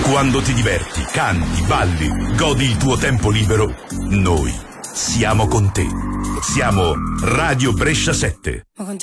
Quando ti diverti, canti, balli, godi il tuo tempo libero, noi siamo con te. Siamo Radio Brescia 7. Ma